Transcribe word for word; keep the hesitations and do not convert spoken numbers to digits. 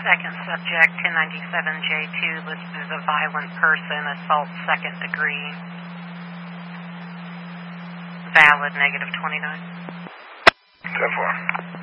Second subject, ten ninety-seven J two, listed as a violent person, assault second degree. Valid, negative twenty-nine. ten four.